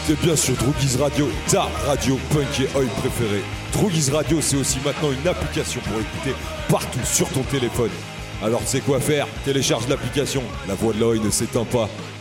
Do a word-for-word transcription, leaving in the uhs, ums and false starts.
écoutez bien sur Droogies Radio, ta radio punk et oi préférée. Droogies Radio, c'est aussi maintenant une application pour écouter partout sur ton téléphone. Alors tu sais quoi faire? Télécharge l'application, la voix de l'Oi ne s'éteint pas.